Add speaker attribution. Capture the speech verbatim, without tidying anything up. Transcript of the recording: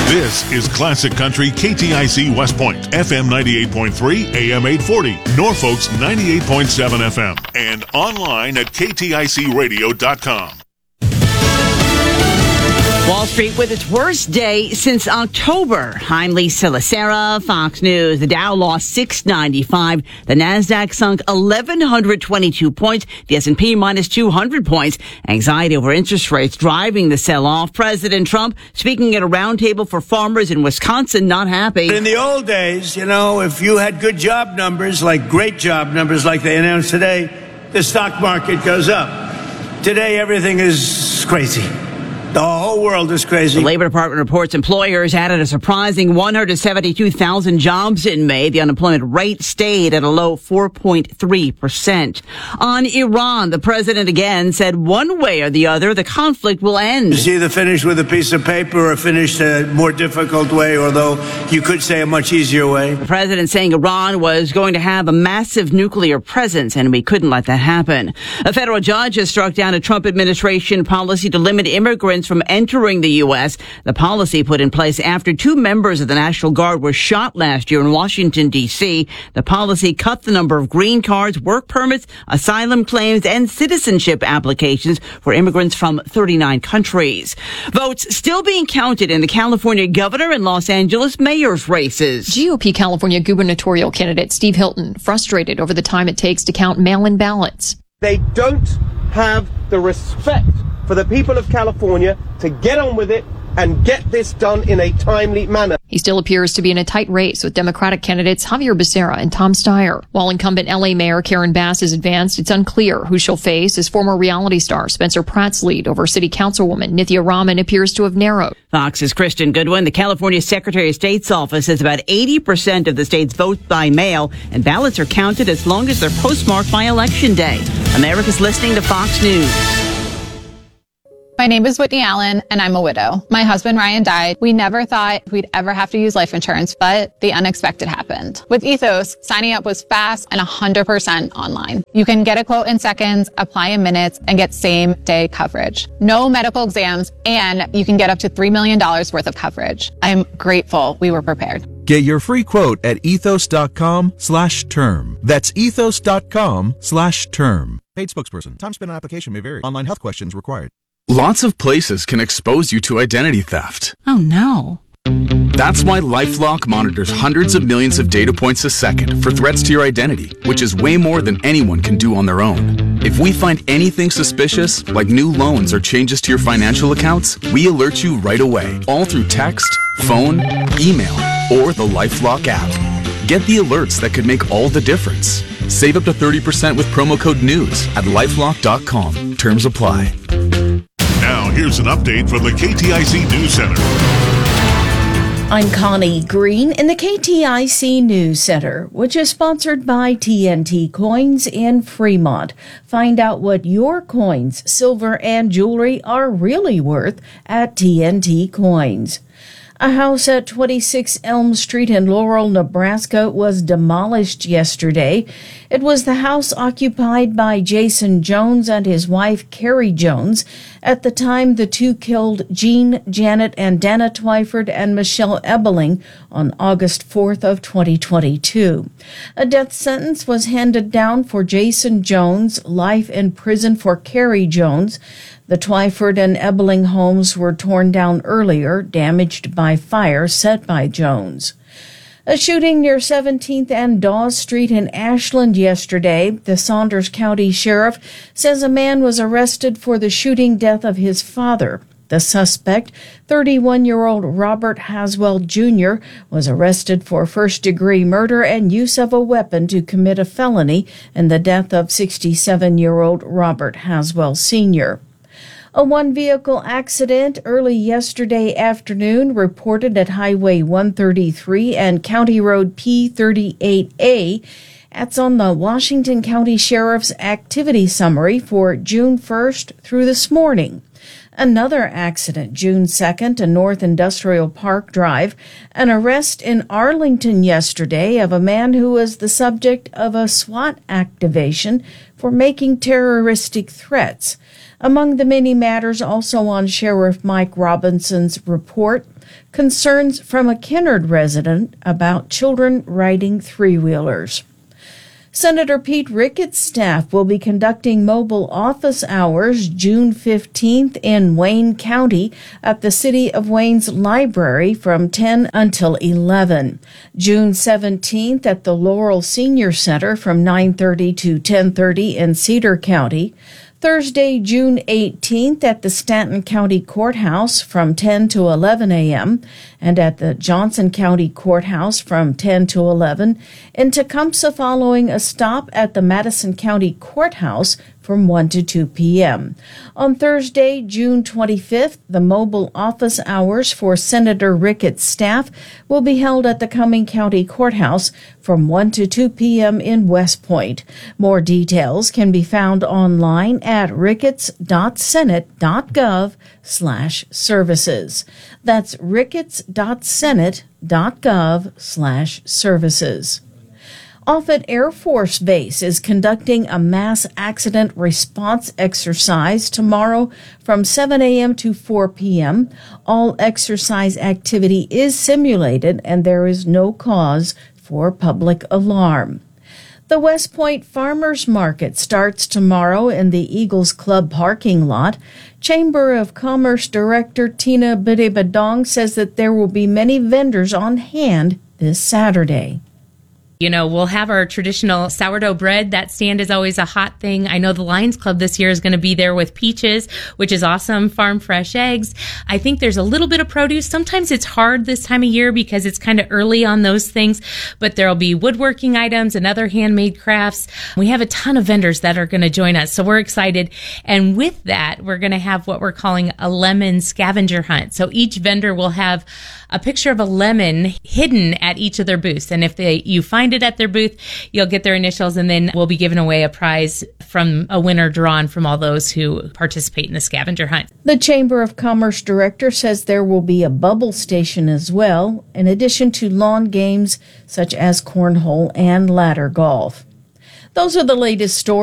Speaker 1: This is Classic Country K T I C West Point, F M ninety-eight point three, A M eight forty, Norfolk's ninety-eight point seven F M, and online at K T I C radio dot com.
Speaker 2: Wall Street with its worst day since October. I'm Lisa Lacera, Fox News. The Dow lost six ninety-five. The Nasdaq sunk eleven twenty-two points. The S and P minus two hundred points. Anxiety over interest rates driving the sell-off. President Trump speaking at a roundtable for farmers in Wisconsin, not happy.
Speaker 3: In the old days, you know, if you had good job numbers, like great job numbers like they announced today, the stock market goes up. Today, everything is crazy. The whole world is crazy.
Speaker 2: The Labor Department reports employers added a surprising one hundred seventy-two thousand jobs in May. The unemployment rate stayed at a low four point three percent. On Iran, the president again said one way or the other, the conflict will end.
Speaker 3: It's either finished with a piece of paper or finished a more difficult way, although you could say a much easier way.
Speaker 2: The president saying Iran was going to have a massive nuclear presence, and we couldn't let that happen. A federal judge has struck down a Trump administration policy to limit immigrants from entering the U S. The policy put in place after two members of the National Guard were shot last year in Washington, D C. The policy cut the number of green cards, work permits, asylum claims, and citizenship applications for immigrants from thirty-nine countries. Votes still being counted in the California governor and Los Angeles mayor's races.
Speaker 4: G O P California gubernatorial candidate Steve Hilton frustrated over the time it takes to count mail-in ballots.
Speaker 5: They don't have the respect for the people of California to get on with it and get this done in a timely manner.
Speaker 4: He still appears to be in a tight race with Democratic candidates Javier Becerra and Tom Steyer. While incumbent L A Mayor Karen Bass is advanced, it's unclear who she'll face as former reality star Spencer Pratt's lead over City Councilwoman Nithya Raman appears to have narrowed.
Speaker 2: Fox's Kristen Goodwin. The California Secretary of State's office says about eighty percent of the state's vote by mail, and ballots are counted as long as they're postmarked by Election Day. America's listening to Fox News.
Speaker 6: My name is Whitney Allen, and I'm a widow. My husband, Ryan, died. We never thought we'd ever have to use life insurance, but the unexpected happened. With Ethos, signing up was fast and one hundred percent online. You can get a quote in seconds, apply in minutes, and get same-day coverage. No medical exams, and you can get up to three million dollars worth of coverage. I'm grateful we were prepared.
Speaker 7: Get your free quote at ethos.com slash term. That's ethos.com slash term. Paid spokesperson. Time spent on application may vary. Online health questions required.
Speaker 8: Lots of places can expose you to identity theft.
Speaker 2: Oh, no.
Speaker 8: That's why LifeLock monitors hundreds of millions of data points a second for threats to your identity, which is way more than anyone can do on their own. If we find anything suspicious, like new loans or changes to your financial accounts, we alert you right away, all through text, phone, email, or the LifeLock app. Get the alerts that could make all the difference. Save up to thirty percent with promo code NEWS at lifelock dot com. Terms apply.
Speaker 1: Now, here's an update from the K T I C News Center.
Speaker 9: I'm Connie Green in the K T I C News Center, which is sponsored by T N T Coins in Fremont. Find out what your coins, silver, and jewelry are really worth at T N T Coins. A house at twenty-six Elm Street in Laurel, Nebraska was demolished yesterday. It was the house occupied by Jason Jones and his wife, Carrie Jones. At the time, the two killed Jean, Janet, and Dana Twyford and Michelle Ebeling on August fourth of twenty twenty-two. A death sentence was handed down for Jason Jones, life in prison for Carrie Jones. The Twyford and Ebeling homes were torn down earlier, damaged by fire set by Jones. A shooting near seventeenth and Dawes Street in Ashland yesterday. The Saunders County Sheriff says a man was arrested for the shooting death of his father. The suspect, thirty-one-year-old Robert Haswell Junior, was arrested for first-degree murder and use of a weapon to commit a felony in the death of sixty-seven-year-old Robert Haswell Senior A one-vehicle accident early yesterday afternoon reported at Highway one thirty-three and County Road P thirty-eight A. That's on the Washington County Sheriff's Activity Summary for June first through this morning. Another accident, June second, in North Industrial Park Drive. An arrest in Arlington yesterday of a man who was the subject of a SWAT activation for making terroristic threats. Among the many matters also on Sheriff Mike Robinson's report, concerns from a Kennard resident about children riding three-wheelers. Senator Pete Ricketts' staff will be conducting mobile office hours June fifteenth in Wayne County at the City of Wayne's Library from ten until eleven. June seventeenth at the Laurel Senior Center from nine thirty to ten thirty in Cedar County. Thursday, June eighteenth at the Stanton County Courthouse from ten to eleven a.m. and at the Johnson County Courthouse from ten to eleven, in Tecumseh following a stop at the Madison County Courthouse from one to two p.m. On Thursday, June twenty-fifth, the mobile office hours for Senator Ricketts' staff will be held at the Cumming County Courthouse from one to two p.m. in West Point. More details can be found online at ricketts.senate.gov slash services. That's ricketts.senate.gov slash services. Offutt Air Force Base is conducting a mass accident response exercise tomorrow from seven a.m. to four p.m. All exercise activity is simulated and there is no cause for public alarm. The West Point Farmers Market starts tomorrow in the Eagles Club parking lot. Chamber of Commerce Director Tina Bidibadong says that there will be many vendors on hand this Saturday.
Speaker 10: You know, we'll have our traditional sourdough bread. That stand is always a hot thing. I know the Lions Club this year is going to be there with peaches, which is awesome. Farm fresh eggs. I think there's a little bit of produce. Sometimes it's hard this time of year because it's kind of early on those things, but there'll be woodworking items and other handmade crafts. We have a ton of vendors that are going to join us, so we're excited. And with that, we're going to have what we're calling a lemon scavenger hunt. So each vendor will have a picture of a lemon hidden at each of their booths. And if they you find it at their booth, you'll get their initials, and then we'll be giving away a prize from a winner drawn from all those who participate in the scavenger hunt.
Speaker 9: The Chamber of Commerce director says there will be a bubble station as well, in addition to lawn games such as cornhole and ladder golf. Those are the latest stories.